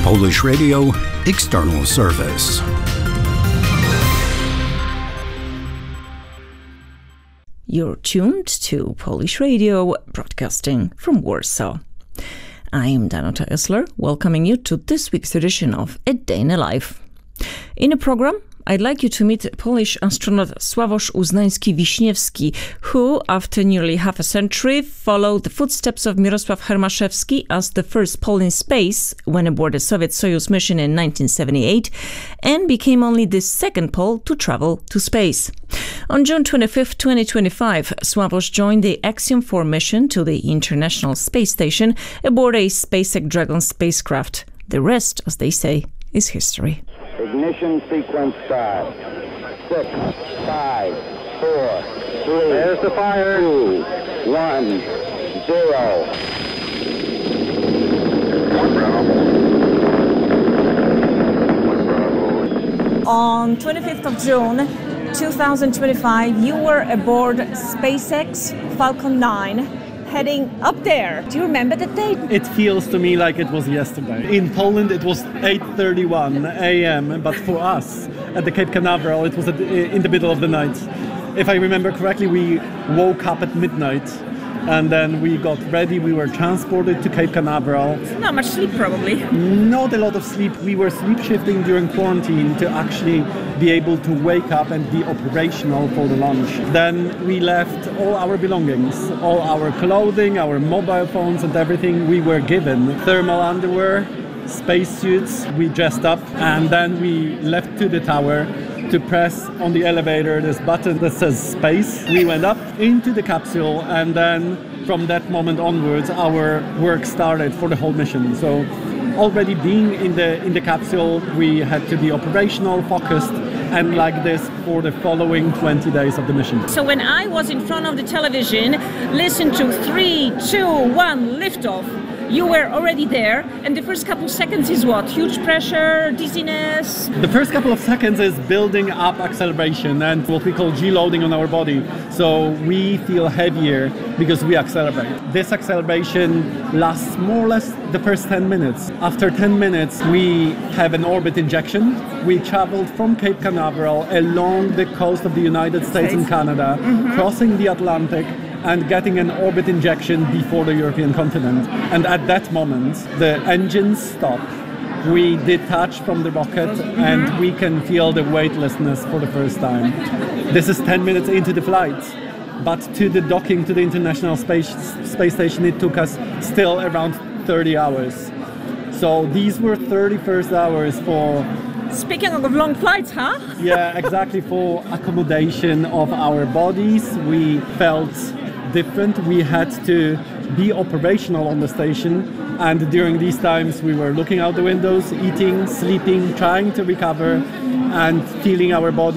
Polish Radio External Service. You're tuned to Polish Radio, broadcasting from Warsaw. I'm Danuta Esler, welcoming you to this week's edition of A Day in a Life. In the program, I'd like you to meet Polish astronaut Sławosz Uznański-Wiśniewski, who, after nearly half a century, followed the footsteps of Mirosław Hermaszewski as the first Pole in space when aboard the Soviet Soyuz mission in 1978, and became only the second Pole to travel to space. On June 25, 2025, Sławosz joined the Axiom 4 mission to the International Space Station aboard a SpaceX Dragon spacecraft. The rest, as they say, is history. Ignition sequence start. 6, 5, 4, 3. There's the fire. 2, 1, 0. On 25th of June 2025, you were aboard SpaceX Falcon 9. Heading up there. Do you remember the date? It feels to me like it was yesterday. In Poland it was 8:31 a.m. but for us at the Cape Canaveral it was in the middle of the night. If I remember correctly, we woke up at midnight and then we got ready. We were transported to Cape Canaveral. Not much sleep probably. Not a lot of sleep. We were sleep shifting during quarantine to actually be able to wake up and be operational for the launch. Then we left all our belongings, all our clothing, our mobile phones and everything. We were given thermal underwear, spacesuits. We dressed up and then we left to the tower to press on the elevator this button that says space. We went up into the capsule and then from that moment onwards our work started for the whole mission. So already being in the capsule, we had to be operational, focused, and like this for the following 20 days of the mission. So when I was in front of the television, listen to 3, 2, 1, liftoff, you were already there, and the first couple of seconds is what? Huge pressure, dizziness? The first couple of seconds is building up acceleration and what we call G-loading on our body. So we feel heavier because we accelerate. This acceleration lasts more or less the first 10 minutes. After 10 minutes, we have an orbit injection. We traveled from Cape Canaveral along the coast of the United States and Canada, crossing the Atlantic, and getting an orbit injection before the European continent. And at that moment, the engines stop. We detach from the rocket and we can feel the weightlessness for the first time. This is 10 minutes into the flight. But to the docking to the International Space Station, it took us still around 30 hours. So these were 31st hours for... Speaking of long flights, huh? Yeah, exactly, for accommodation of our bodies. We felt different. We had to be operational on the station, and during these times we were looking out the windows, eating, sleeping, trying to recover and feeling our body